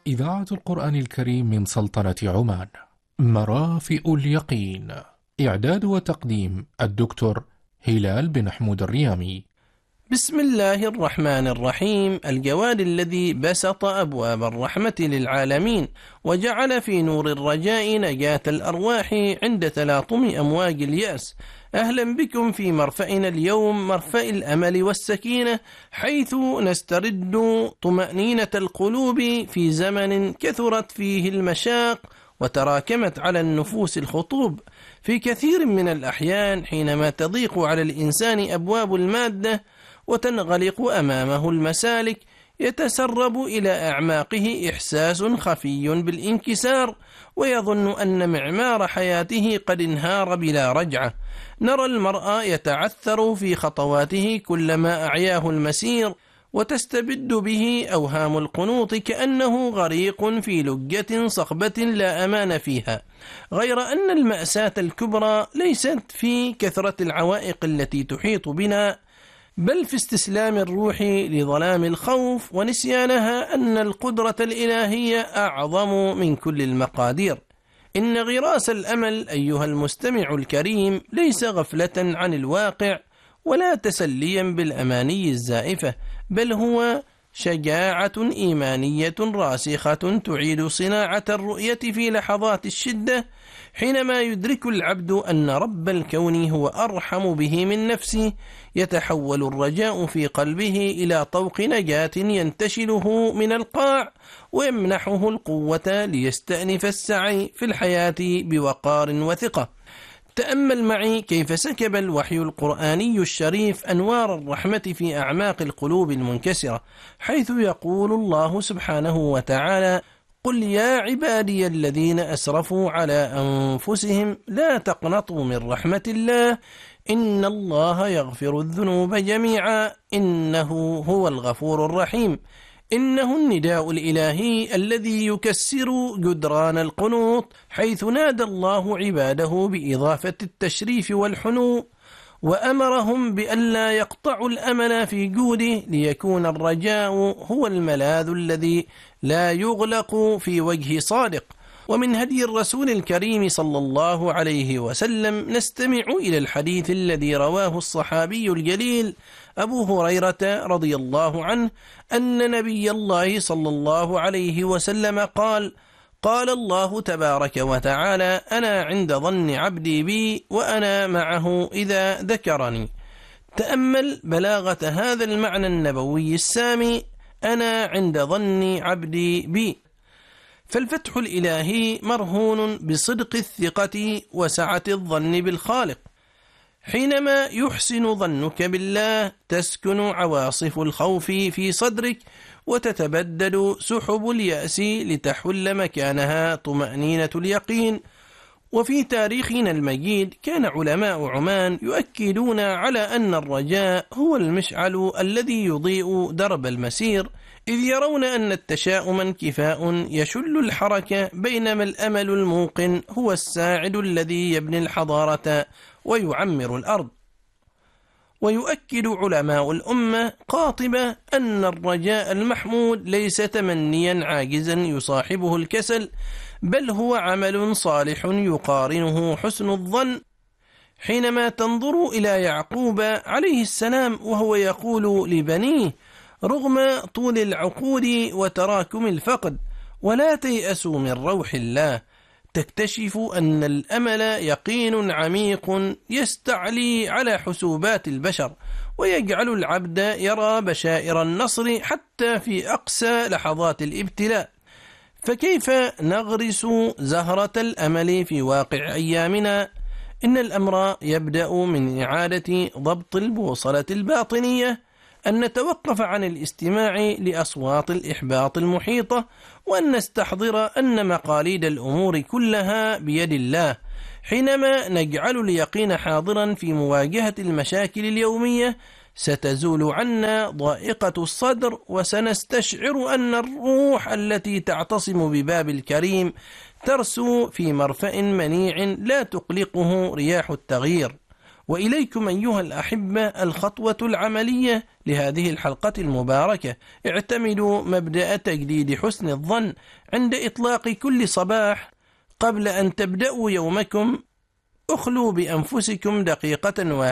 إذاعة القرآن الكريم من سلطنة عمان. مرافئ اليقين. إعداد وتقديم الدكتور هلال بن حمود الريامي. بسم الله الرحمن الرحيم. الجواد الذي بسط أبواب الرحمة للعالمين وجعل في نور الرجاء نجاة الأرواح عند تلاطم أمواج اليأس. أهلا بكم في مرفأنا اليوم، مرفأ الأمل والسكينة، حيث نسترد طمأنينة القلوب في زمن كثرت فيه المشاق وتراكمت على النفوس الخطوب. في كثير من الأحيان حينما تضيق على الإنسان أبواب المادة وتنغلق أمامه المسالك، يتسرب إلى أعماقه إحساس خفي بالانكسار، ويظن أن معمار حياته قد انهار بلا رجعة. نرى المرء يتعثر في خطواته كلما أعياه المسير، وتستبد به أوهام القنوط كأنه غريق في لجة صخبة لا أمان فيها. غير أن المأساة الكبرى ليست في كثرة العوائق التي تحيط بنا، بل في استسلام الروح لظلام الخوف ونسيانها أن القدرة الإلهية أعظم من كل المقادير. إن غراس الأمل أيها المستمع الكريم ليس غفلة عن الواقع ولا تسليا بالأماني الزائفة، بل هو شجاعة إيمانية راسخة تعيد صناعة الرؤية في لحظات الشدة، حينما يدرك العبد أن رب الكون هو أرحم به من نفسه. يتحول الرجاء في قلبه إلى طوق نجاة ينتشله من القاع ويمنحه القوة ليستأنف السعي في الحياة بوقار وثقة. تأمل معي كيف سكب الوحي القرآني الشريف أنوار الرحمة في أعماق القلوب المنكسرة، حيث يقول الله سبحانه وتعالى: قل يا عبادي الذين أسرفوا على أنفسهم لا تقنطوا من رحمة الله إن الله يغفر الذنوب جميعا إنه هو الغفور الرحيم. إنه النداء الإلهي الذي يكسر جدران القنوط، حيث نادى الله عباده بإضافة التشريف والحنو، وأمرهم بألا يقطعوا الأمل في جوده، ليكون الرجاء هو الملاذ الذي لا يغلق في وجه صادق. ومن هدي الرسول الكريم صلى الله عليه وسلم نستمع إلى الحديث الذي رواه الصحابي الجليل أبو هريرة رضي الله عنه أن نبي الله صلى الله عليه وسلم قال: قال الله تبارك وتعالى: أنا عند ظن عبدي بي وأنا معه إذا ذكرني. تأمل بلاغة هذا المعنى النبوي السامي: أنا عند ظن عبدي بي. فالفتح الإلهي مرهون بصدق الثقة وسعة الظن بالخالق. حينما يحسن ظنك بالله تسكن عواصف الخوف في صدرك، وتتبدد سحب اليأس لتحل مكانها طمأنينة اليقين. وفي تاريخنا المجيد كان علماء عمان يؤكدون على أن الرجاء هو المشعل الذي يضيء درب المسير، إذ يرون أن التشاؤم انكفاء يشل الحركة، بينما الأمل الموقن هو الساعد الذي يبني الحضارة ويعمر الأرض. ويؤكد علماء الأمة قاطبة أن الرجاء المحمود ليس تمنيا عاجزا يصاحبه الكسل، بل هو عمل صالح يقارنه حسن الظن. حينما تنظر إلى يعقوب عليه السلام وهو يقول لبنيه: رغم طول العقود وتراكم الفقد ولا تيأسوا من روح الله، تكتشف أن الأمل يقين عميق يستعلي على حسوبات البشر، ويجعل العبد يرى بشائر النصر حتى في أقسى لحظات الابتلاء. فكيف نغرس زهرة الأمل في واقع أيامنا؟ إن الأمر يبدأ من إعادة ضبط البوصلة الباطنية، أن نتوقف عن الاستماع لأصوات الإحباط المحيطة، وأن نستحضر أن مقاليد الأمور كلها بيد الله. حينما نجعل اليقين حاضرا في مواجهة المشاكل اليومية، ستزول عنا ضائقة الصدر، وسنستشعر أن الروح التي تعتصم بباب الكريم ترسو في مرفأ منيع لا تقلقه رياح التغيير. وإليكم أيها الأحبة الخطوة العملية لهذه الحلقة المباركة. اعتمدوا مبدأ تجديد حسن الظن عند إطلاق كل صباح. قبل أن تبدأوا يومكم اخلوا بأنفسكم دقيقة واحدة